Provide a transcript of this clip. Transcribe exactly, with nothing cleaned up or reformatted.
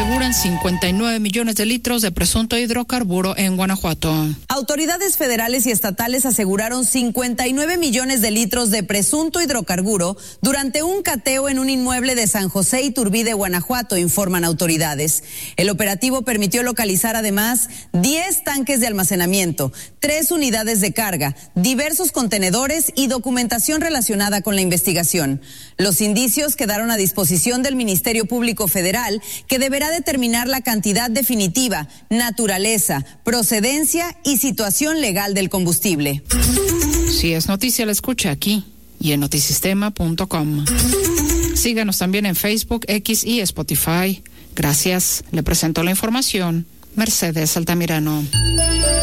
aseguran cincuenta y nueve millones de litros de presunto hidrocarburo en Guanajuato. Autoridades federales y estatales aseguraron cincuenta y nueve millones de litros de presunto hidrocarburo durante un cateo en un inmueble de San José Iturbide, Guanajuato, informan autoridades. El operativo permitió localizar además diez tanques de almacenamiento, tres unidades de carga, diversos contenedores y documentación relacionada con la investigación. Los indicios quedaron a disposición del Ministerio Público Federal, que deberá determinar la cantidad definitiva, naturaleza, procedencia y situación legal del combustible. Si es noticia, la escucha aquí y en notisistema punto com. Síganos también en Facebook, X y Spotify. Gracias. Le presento la información Mercedes Altamirano.